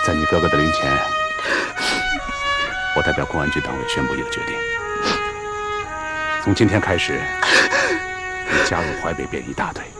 在你哥哥的灵前，我代表公安局党委宣布一个决定：从今天开始，你加入淮北便衣大队。